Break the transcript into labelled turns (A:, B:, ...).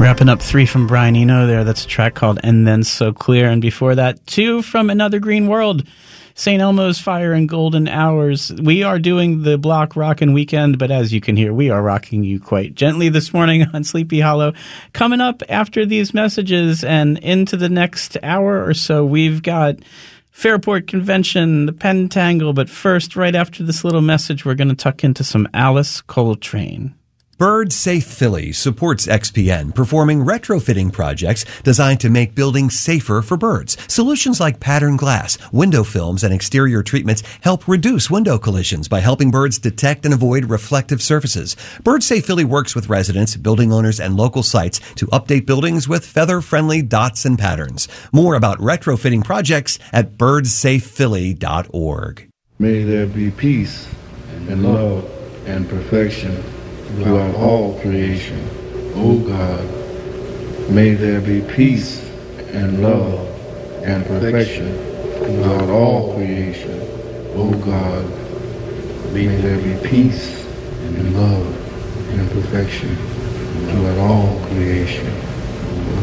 A: Wrapping up 3 from Brian Eno there. That's a track called And Then So Clear. And before that, 2 from Another Green World, St. Elmo's Fire and Golden Hours. We are doing the block rockin' weekend, but as you can hear, we are rocking you quite gently this morning on Sleepy Hollow. Coming up after these messages and into the next hour or so, we've got Fairport Convention, the Pentangle. But first, right after this little message, we're going to tuck into some Alice Coltrane.
B: Bird Safe Philly supports XPN, performing retrofitting projects designed to make buildings safer for birds. Solutions like pattern glass, window films, and exterior treatments help reduce window collisions by helping birds detect and avoid reflective surfaces. Bird Safe Philly works with residents, building owners, and local sites to update buildings with feather-friendly dots and patterns. More about retrofitting projects at birdsafephilly.org.
C: May there be peace and love and perfection throughout all creation. O God, may there be peace and love and perfection throughout all creation. O God, may there be peace and love and perfection throughout all creation.